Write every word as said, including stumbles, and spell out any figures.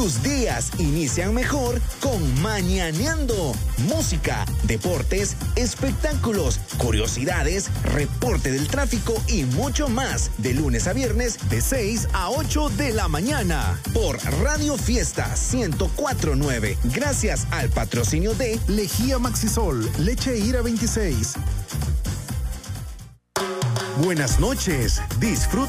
Tus días inician mejor con Mañaneando. Música, deportes, espectáculos, curiosidades, reporte del tráfico y mucho más. De lunes a viernes, de seis a ocho de la mañana. Por Radio Fiesta ciento cuatro punto nueve. Gracias al patrocinio de Lejía Maxisol, Leche Ira veintiséis. Buenas noches. Disfruta